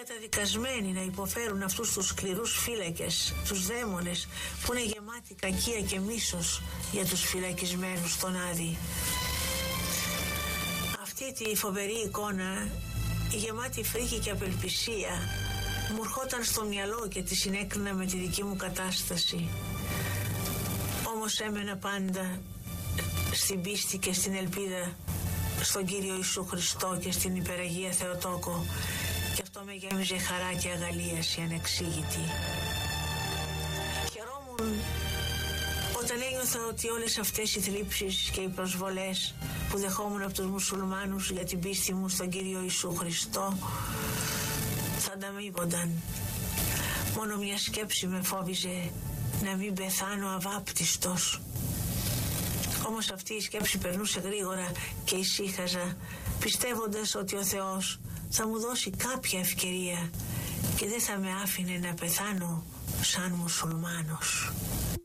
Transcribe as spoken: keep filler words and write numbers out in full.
καταδικασμένοι να υποφέρουν αυτούς τους σκληρούς φύλακες, τους δαίμονες που είναι γεμάτοι κακία και μίσος για τους φυλακισμένους στον Άδη. Αυτή τη φοβερή εικόνα, γεμάτη φρίκη και απελπισία, μου ερχόταν στο μυαλό και τη συνέκρινα με τη δική μου κατάσταση. Όμως έμενα πάντα στην πίστη και στην ελπίδα στον Κύριο Ιησού Χριστό και στην Υπεραγία Θεοτόκο, και αυτό με γέμιζε χαρά και αγαλίαση ανεξήγητη. Χαιρόμουν όταν ένιωθα ότι όλες αυτές οι θλίψεις και οι προσβολές που δεχόμουν από τους μουσουλμάνους για την πίστη μου στον Κύριο Ιησού Χριστό θα ανταμείβονταν. Μόνο μια σκέψη με φόβιζε, να μην πεθάνω αβάπτιστος. Όμως αυτή η σκέψη περνούσε γρήγορα και ησύχαζα, πιστεύοντας ότι ο Θεός θα μου δώσει κάποια ευκαιρία και δεν θα με άφηνε να πεθάνω σαν μουσουλμάνος.